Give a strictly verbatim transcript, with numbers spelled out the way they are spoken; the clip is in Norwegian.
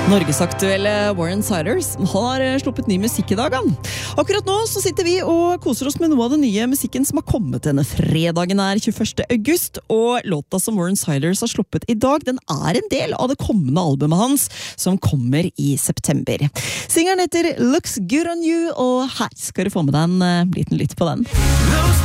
Norgesaktuelle Warren Siders har sluppet ny musikk i dag. Han. Akkurat nå så sitter vi og koser oss med noe av den nye musikken som har kommet denne fredagen er tjueførste august, og låta som Warren Siders har sluppet i dag, den er en del av det kommende albumet hans som kommer i september. Singeren heter Looks Good On You, og her skal du få med deg en liten lytt på den.